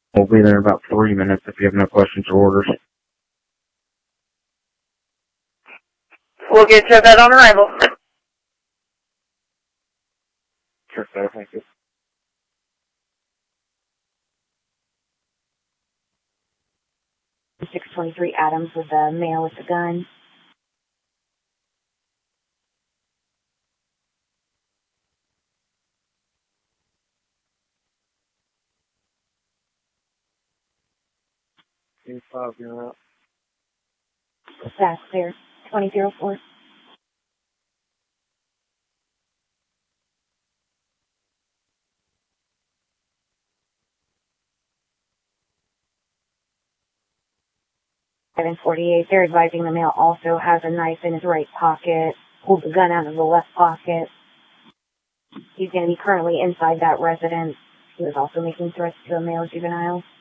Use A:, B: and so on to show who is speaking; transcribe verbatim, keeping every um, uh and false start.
A: We'll be there in about three minutes if you have no questions or orders.
B: We'll get you that on arrival.
A: Sure, sir. Thank you.
C: six twenty-three Adams with the male with the gun.
A: five, you're out.
C: That's clear. twenty oh four. seven forty-eight, they're advising the male also has a knife in his right pocket, pulled the gun out of the left pocket. He's going to be currently inside that residence. He was also making threats to a male juvenile.